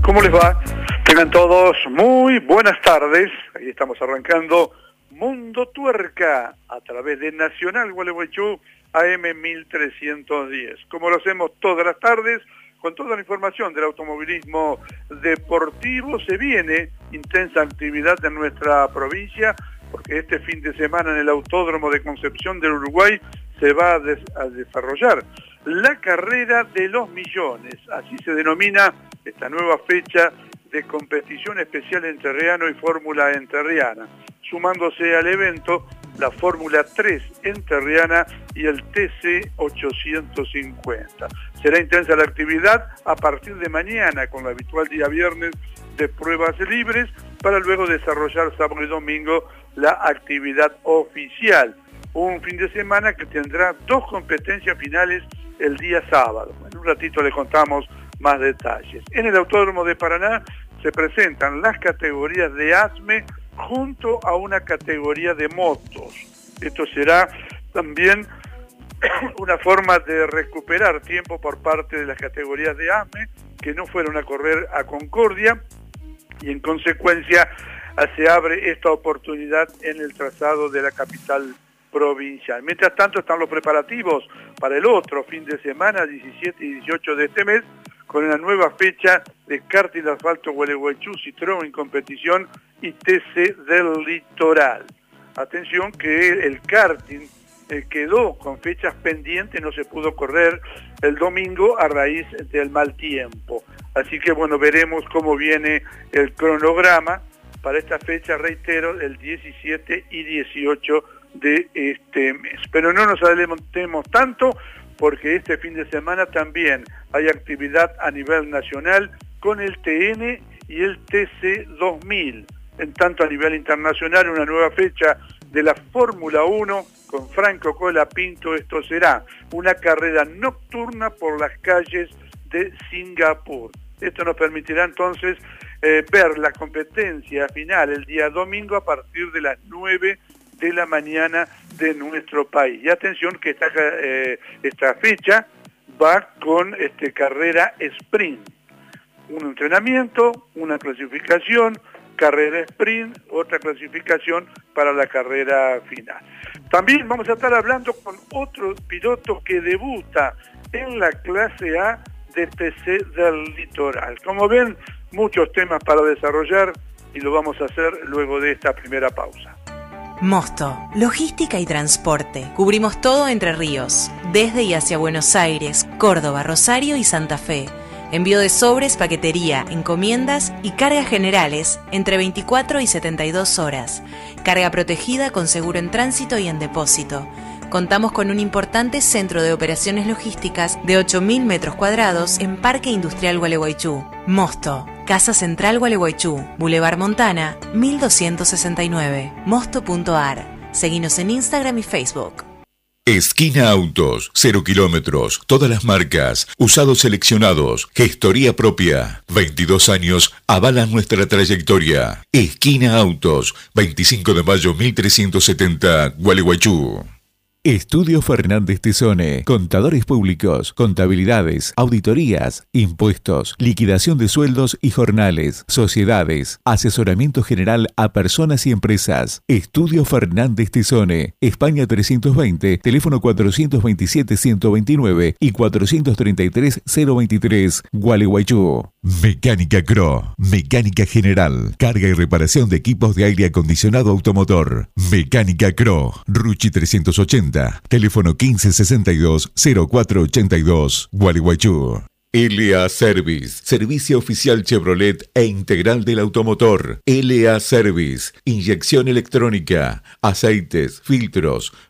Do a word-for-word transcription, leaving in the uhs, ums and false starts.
¿Cómo les va? Tengan todos muy buenas tardes. Ahí estamos arrancando Mundo Tuerca a través de Nacional Gualeguaychú A M mil trescientos diez. Como lo hacemos todas las tardes, con toda la información del automovilismo deportivo, se viene intensa actividad en nuestra provincia, porque este fin de semana en el Autódromo de Concepción del Uruguay se va a, des a desarrollar la carrera de los millones, así se denomina esta nueva fecha de competición especial entrerriano y Fórmula Entrerriana, sumándose al evento la Fórmula tres Entrerriana y el T C ochocientos cincuenta. Será intensa la actividad a partir de mañana con el habitual día viernes de pruebas libres para luego desarrollar sábado y domingo la actividad oficial. Un fin de semana que tendrá dos competencias finales el día sábado. En un ratito les contamos más detalles. En el Autódromo de Paraná se presentan las categorías de A S M E junto a una categoría de motos. Esto será también una forma de recuperar tiempo por parte de las categorías de A S M E que no fueron a correr a Concordia, y en consecuencia se abre esta oportunidad en el trazado de la capital provincial. Mientras tanto están los preparativos para el otro fin de semana, diecisiete y dieciocho de este mes, con la nueva fecha de karting de asfalto Gualeguaychú, Citroën en competición y T C del Litoral. Atención que el karting eh, quedó con fechas pendientes, no se pudo correr el domingo a raíz del mal tiempo. Así que bueno, veremos cómo viene el cronograma para esta fecha, reitero, el diecisiete y dieciocho de este mes. Pero no nos adelantemos tanto, porque este fin de semana también hay actividad a nivel nacional con el T N y el T C dos mil. En tanto, a nivel internacional, una nueva fecha de la Fórmula uno con Franco Colapinto. Esto será una carrera nocturna por las calles de Singapur. Esto nos permitirá entonces eh, ver la competencia final el día domingo a partir de las nueve de la mañana de nuestro país. Y atención que esta, eh, esta fecha va con este, carrera sprint. Un entrenamiento, una clasificación, carrera sprint, otra clasificación para la carrera final. También vamos a estar hablando con otro piloto que debuta en la clase A de T C del Litoral. Como ven, muchos temas para desarrollar y lo vamos a hacer luego de esta primera pausa. Mosto, logística y transporte. Cubrimos todo Entre Ríos, desde y hacia Buenos Aires, Córdoba, Rosario y Santa Fe. Envío de sobres, paquetería, encomiendas y cargas generales entre veinticuatro y setenta y dos horas. Carga protegida con seguro en tránsito y en depósito. Contamos con un importante centro de operaciones logísticas de ocho mil metros cuadrados en Parque Industrial Gualeguaychú. Mosto, Casa Central Gualeguaychú, Boulevard Montana, mil doscientos sesenta y nueve, mosto punto ar. Seguinos en Instagram y Facebook. Esquina Autos, cero kilómetros, todas las marcas, usados seleccionados, gestoría propia. veintidós años avalan nuestra trayectoria. Esquina Autos, veinticinco de mayo mil trescientos setenta, Gualeguaychú. Estudio Fernández Tesone, contadores públicos, contabilidades, auditorías, impuestos, liquidación de sueldos y jornales, sociedades, asesoramiento general a personas y empresas. Estudio Fernández Tesone, España trescientos veinte, teléfono cuatrocientos veintisiete ciento veintinueve y cuatrocientos treinta y tres cero veintitrés, Gualeguaychú. Mecánica Cro, mecánica general, carga y reparación de equipos de aire acondicionado automotor. Mecánica Cro, Ruchi trescientos ochenta, teléfono quince sesenta y dos cero cuatro ochenta y dos, Gualeguaychú. L A Service, servicio oficial Chevrolet e integral del automotor. L A Service, inyección electrónica, aceites, filtros,